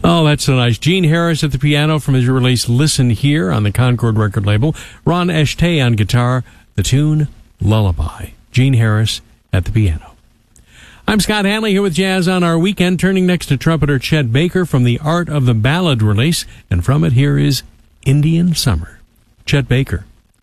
Oh, that's so nice. Gene Harris at the piano from his release Listen Here on the Concord record label. Ron Eshtay on guitar. The tune Lullaby. Gene Harris at the piano. I'm Scott Hanley here with Jazz on Our Weekend, turning next to trumpeter Chet Baker from the Art of the Ballad release, and from it here is Indian Summer. Chet Baker.